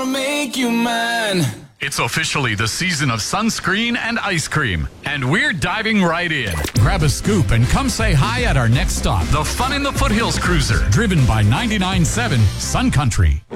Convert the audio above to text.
wanna make you mine. It's officially the season of sunscreen and ice cream, and we're diving right in. Grab a scoop and come say hi at our next stop, the Fun in the Foothills Cruiser, driven by 99.7 Sun Country.